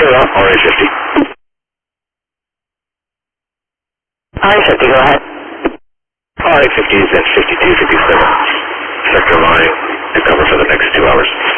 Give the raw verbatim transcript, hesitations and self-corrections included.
R A fifty. R A fifty, go ahead. R A fifty is at fifty-two fifty-seven. Sector line to cover for the next two hours.